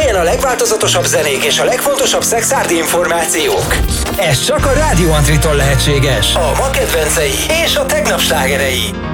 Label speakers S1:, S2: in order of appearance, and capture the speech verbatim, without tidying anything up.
S1: Helyen a legváltozatosabb zenék és a legfontosabb szexárdi információk. Ez csak a Rádió Antritól lehetséges. A ma kedvencei és a tegnap slágerei.